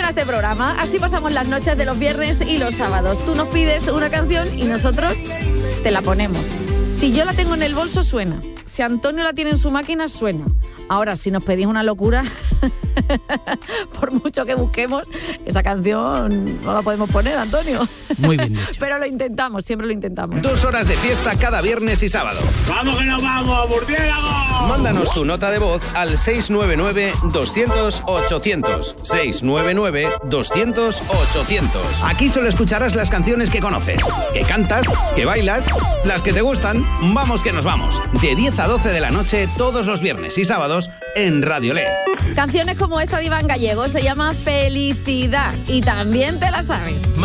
funciona este programa. Así pasamos las noches de los viernes y los sábados. Tú nos pides una canción y nosotros te la ponemos. Si yo la tengo en el bolso, suena. Si Antonio la tiene en su máquina, suena. Ahora, si nos pedís una locura, por mucho que busquemos, esa canción no la podemos poner, Antonio. Muy bien dicho. Pero lo intentamos, siempre lo intentamos. 2 horas de fiesta cada viernes y sábado. ¡Vamos que nos vamos, murciélagos! Mándanos tu nota de voz al 699-200-800. 699-200-800. Aquí solo escucharás las canciones que conoces, que cantas, que bailas, las que te gustan. Vamos que nos vamos. De 10 a 12 de la noche, todos los viernes y sábados, en Radio Le. Canciones como esta de Iván Gallego, se llama Felicidad, y también te la sabes.